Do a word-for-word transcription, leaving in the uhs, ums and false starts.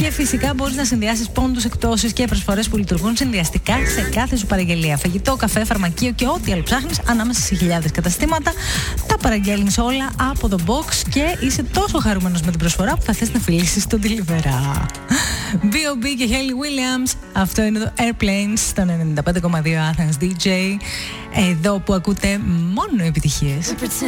Και φυσικά μπορείς να συνδυάσεις πόντους, εκπτώσεις και προσφορές που λειτουργούν συνδυαστικά σε κάθε σου παραγγελία. Φαγητό, καφέ, φαρμακείο και ό,τι άλλο ψάχνεις ανάμεσα σε χιλιάδες καταστήματα. Τα παραγγέλνεις όλα από το box και είσαι τόσο χαρούμενος με την προσφορά που θα θες να φιλήσεις τον delivery. μπι ο μπι και Hayley Williams. Αυτό είναι το Airplanes στον ενενήντα πέντε κόμμα δύο Athens ντι τζέι. Εδώ που ακούτε μόνο επιτυχίες.